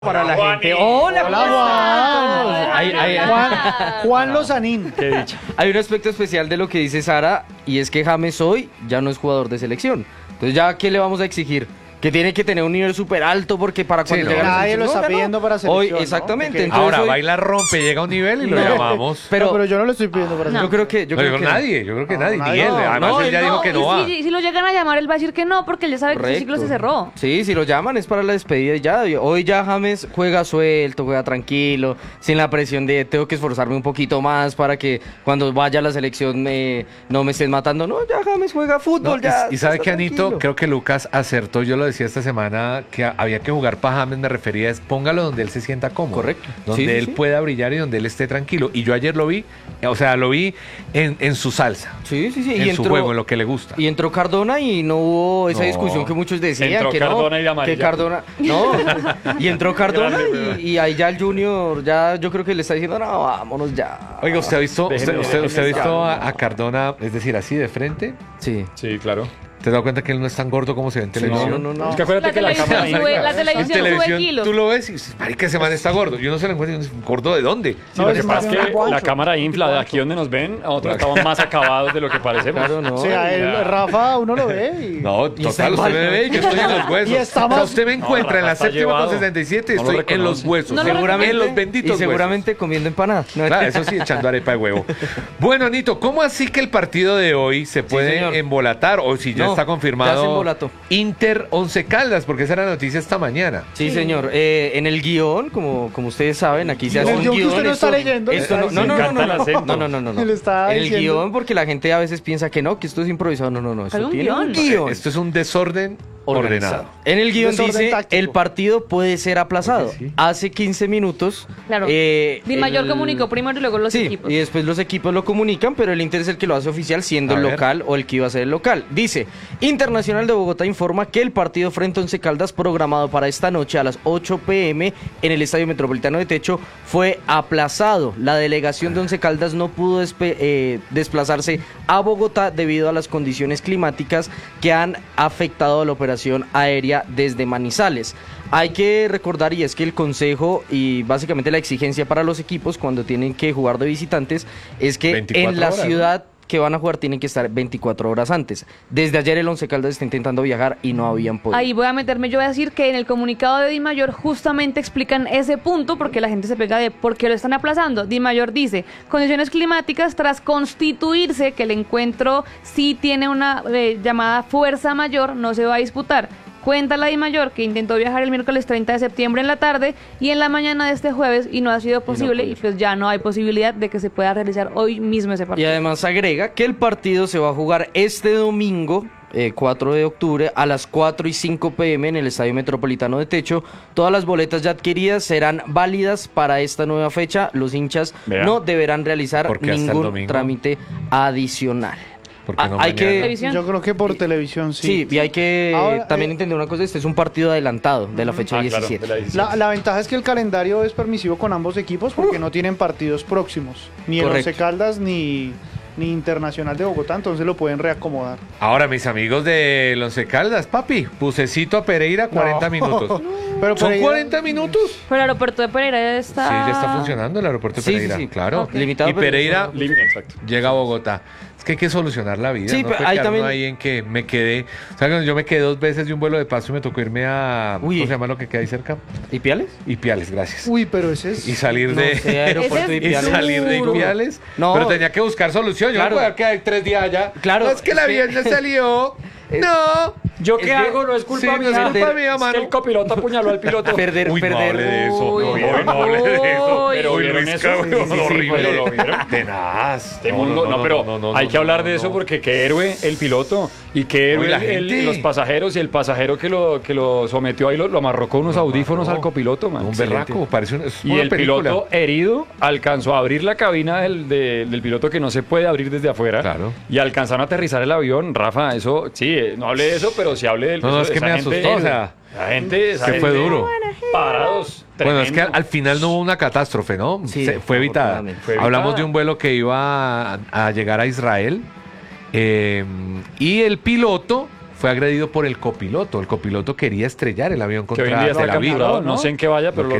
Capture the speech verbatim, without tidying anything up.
Para la Juan. gente. Hola, Hola, ¿cómo Juan. están? Hay, hay- Juan, Juan Lozanín. Qué dicha. hay un aspecto especial de lo que dice Sara y es que James hoy ya no es jugador de selección. Entonces ya, ¿qué le vamos a exigir? Que tiene que tener un nivel súper alto porque para cuando Sí, llega no. a la Nadie lo selección, está no, pidiendo no. para selección, Hoy, ¿no? exactamente. Porque- Entonces Ahora hoy- baila, rompe, llega a un nivel y lo No. llamamos. Pero, No, pero yo no lo estoy pidiendo para yo selección. creo que... Yo No creo digo que nadie, yo creo que No, nadie, nadie. ni él. No, Además, no, él ya él dijo no, que Y no va. si, si lo llegan a llamar, él va a decir que no, porque él ya sabe que Correcto. su ciclo se cerró. Sí, si lo llaman es para la despedida y ya. Hoy ya James juega suelto, juega tranquilo, sin la presión de tengo que esforzarme un poquito más para que cuando vaya a la selección eh, no me estén matando. No, ya James juega No, fútbol, y- ya. y, sabe está que Anito, tranquilo. creo que Lucas acertó, yo lo decía esta semana, que a- había que jugar para James, me refería, es póngalo donde él se sienta cómodo. Correcto. Donde Sí, sí, él sí. pueda brillar y donde él esté tranquilo. Y yo ayer lo vi, o sea, lo vi en, en su salsa, Sí, sí, sí. en y su entró, juego, en lo que le gusta. Y entró Cardona y no hubo esa No. discusión que muchos decían. Entró que Cardona no, y de amarilla. que Cardona. No. Y entró Cardona Grande, y, y ahí ya el Junior, ya yo creo que le está diciendo, no, vámonos ya. Oiga, ¿usted ha visto, Déjenme- usted, usted- usted ha déjenme visto estar. a, a Cardona, es decir, así de frente? Sí. Sí, claro. ¿Te has dado cuenta que él no es tan gordo como se ve en televisión? No, no, no. Es que acuérdate La que la televisión cámara sube- indica. la televisión En sube televisión kilos. tú lo ves y dices, marica, ese man está gordo. Yo no se lo encuentro, y digo, ¿gordo de dónde? Sí, No, lo es que más pasa es bien que un la poncho. cámara infla de aquí donde nos ven, nosotros estamos más acabados de lo que parecemos. Claro, no. O sea, el Ya. Rafa uno lo ve y... No, Y está total, usted igual, me ¿no? ve, yo estoy en los huesos. Y está O sea, más- usted me encuentra No, en la Rafa está séptima con llevado. sesenta y siete, No lo estoy en los reconoce. huesos. No lo Seguramente, en los benditos y seguramente comiendo empanada. No, huesos. Claro, eso sí, echando arepa de huevo. Bueno, Anito, ¿cómo así que el partido de hoy se puede señor. embolatar? O si ya No, está ya se confirmado embolató. Inter Once Caldas, porque esa era la noticia esta mañana. Sí, señor. Eh, en el guión, como, como ustedes saben, aquí se En hace el un guión que guión. usted no esto- está leyendo, esto no, está no, no, no, diciendo. no, Me encanta el no, acento. no, no, no, no. Le está En el diciendo. guión, porque la gente a veces piensa que no, que esto es improvisado. No, no, no. Esto Hay un tiene un guión. guión. Esto es un desorden ordenado. En el guión Desorden dice, táctico. el partido puede ser aplazado. Creo que sí. Hace quince minutos. Claro. eh, Di Mayor el- comunicó primero y luego los Sí, equipos. y después los equipos lo comunican, pero el Inter es el que lo hace oficial siendo A el ver. local o el que iba a ser el local. Dice, Internacional de Bogotá informa que el partido frente a Once Caldas programado para esta noche a las ocho pe eme en el Estadio Metropolitano de Techo fue aplazado. La delegación de Once Caldas no pudo despe- eh, desplazarse a Bogotá debido a las condiciones climáticas que han afectado a la operación aérea desde Manizales. Hay que recordar, y es que el consejo y básicamente la exigencia para los equipos cuando tienen que jugar de visitantes es que veinticuatro en la horas, ¿no? ciudad que van a jugar tienen que estar veinticuatro horas antes. Desde ayer el Once Caldas está intentando viajar y no habían podido. Ahí voy a meterme, yo voy a decir que en el comunicado de Di Mayor justamente explican ese punto porque la gente se pega de por qué lo están aplazando. Di Mayor dice, condiciones climáticas tras constituirse que el encuentro sí tiene una eh, llamada fuerza mayor, no se va a disputar. Cuenta la Di Mayor que intentó viajar el miércoles treinta de septiembre en la tarde y en la mañana de este jueves y no ha sido posible y, pudo. pues ya no hay posibilidad de que se pueda realizar hoy mismo ese Y partido. además agrega que el partido se va a jugar este domingo, eh, cuatro de octubre, a las cuatro y cinco pe eme en el Estadio Metropolitano de Techo. Todas las boletas ya adquiridas serán válidas para esta nueva fecha. Los hinchas Vea. no deberán realizar ¿Por qué hasta el ningún domingo? trámite adicional. ¿Por qué Ah, no hay mañana? que Televisión. Yo creo que por televisión Sí, sí. y hay que Ahora, también eh, entender una cosa, este es un partido adelantado de la fecha Ah, claro, diecisiete. de la diecisiete. La, la ventaja es que el calendario es permisivo con ambos equipos porque no tienen partidos próximos. Ni el Correcto. Once Caldas ni, ni Internacional de Bogotá, entonces lo pueden reacomodar. Ahora, mis amigos de Once Caldas, papi, pusecito a Pereira, cuarenta No. minutos. Pero ¿Son Pereira- cuarenta minutos? Pero el aeropuerto de Pereira ya está... Sí, ya está funcionando el aeropuerto de Sí, sí, Pereira, sí. claro. Ok. Limitado, y pero- Pereira Lim- Exacto. llega a Bogotá. Es que hay que solucionar la vida. Sí, no pero puede ahí quedar uno también- ahí en que me quedé. O sea, cuando yo me quedé dos veces de un vuelo de paso y me tocó irme a. Uy. ¿Cómo se llama lo que queda ahí cerca? ¿Y Piales? Ipiales, gracias. Uy, pero ese es... Y salir No de. sé, aeropuerto Ese de es Y Ipiales. salir de duro. Ipiales. No. Pero tenía que buscar solución. Yo Claro. no puedo quedar tres días allá. Claro, No, es que el es que- avión ya salió. No. ¿Yo Es qué que- hago? No es culpa Sí, no mía. es culpa Perder- mía, Es mano. que el copiloto apuñaló al piloto. Perder, Uy, no perder. hable de eso. Uy, no, no, no hable de eso. uy. Pero Uy, ¿vieron Luis, eso? cabrón, Sí, sí, sí, horrible. pero lo vieron. Tenaz. Todo el mundo- no, pero hay que hablar de eso porque qué héroe el piloto y qué héroe Uy, la el- el- gente. los pasajeros y el pasajero que lo, que lo sometió ahí lo, lo amarró con unos audífonos amarró. al copiloto, man. Un Excelente. berraco. Parece un, es Y una el película. piloto herido alcanzó a abrir la cabina del, de- del piloto que no se puede abrir desde afuera. Claro. Y alcanzaron a aterrizar el avión. Rafa, eso, sí, eh, no hable de eso, pero sí hable del No, no, eso- es que esa me gente- asustó, o sea, La gente, esa que fue gente duro. Parados. Bueno, es que tremendo. al final no hubo una catástrofe, ¿no? Sí, Se- fue evitada. afortunadamente. Fue Hablamos evitada. de un vuelo que iba a, a llegar a Israel eh, y el piloto fue agredido por el copiloto. El copiloto quería estrellar el avión Que contra hoy en día está Tel Aviv. capturado, ¿no? no sé en qué vaya, pero Lo lo,